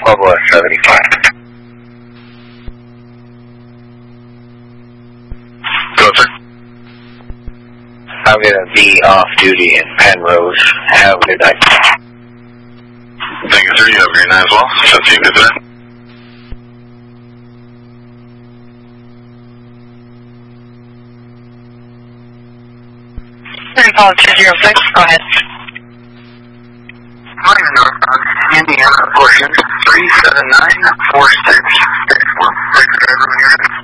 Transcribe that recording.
Pueblo 75. Go, sir. I'm going to be off duty in Penrose. Have a good night. Thank you, sir. You have a great night as well. So, see you good today. Call 206, go ahead. Morning, northbound Indiana, portion 37946. Driver when you're ready.